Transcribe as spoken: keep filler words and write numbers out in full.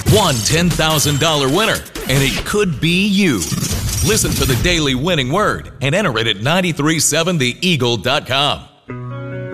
One ten thousand dollars winner, and it could be you. Listen for the daily winning word and enter it at nine three seven the eagle dot com.